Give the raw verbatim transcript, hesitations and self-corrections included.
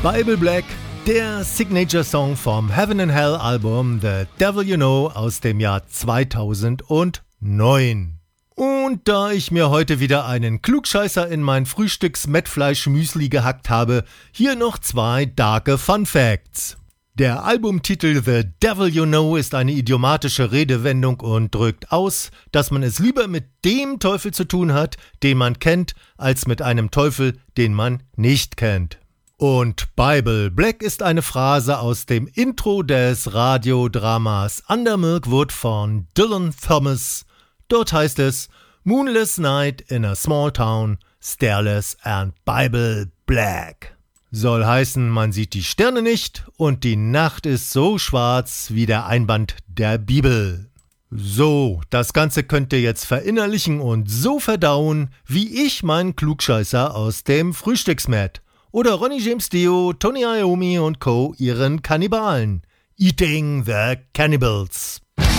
Bible Black, der Signature-Song vom Heaven and Hell Album The Devil You Know aus dem Jahr zweitausendneun. Und da ich mir heute wieder einen Klugscheißer in mein Frühstücks-Mettfleisch-Müsli gehackt habe, hier noch zwei darke Fun Facts. Der Albumtitel The Devil You Know ist eine idiomatische Redewendung und drückt aus, dass man es lieber mit dem Teufel zu tun hat, den man kennt, als mit einem Teufel, den man nicht kennt. Und Bible Black ist eine Phrase aus dem Intro des Radiodramas Under Milkwood von Dylan Thomas. Dort heißt es: Moonless night in a small town, starless and Bible black. Soll heißen, man sieht die Sterne nicht und die Nacht ist so schwarz wie der Einband der Bibel. So, das Ganze könnt ihr jetzt verinnerlichen und so verdauen, wie ich meinen Klugscheißer aus dem Frühstücksmat. Oder Ronnie James Dio, Tony Iommi und Co. ihren Kannibalen. Eating the Cannibals.